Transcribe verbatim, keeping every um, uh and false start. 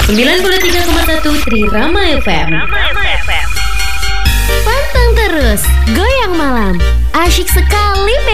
sembilan puluh tiga koma satu Trirama F M. Pantang terus, goyang malam, asyik sekali